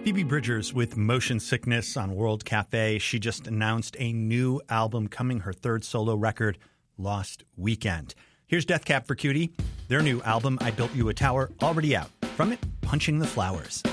Phoebe Bridgers with Motion Sickness on World Cafe. She just announced a new album coming, her third solo record, Lost Weekend. Here's Death Cab for Cutie. Their new album, I Built You a Tower, already out. From it, Punching the Flowers.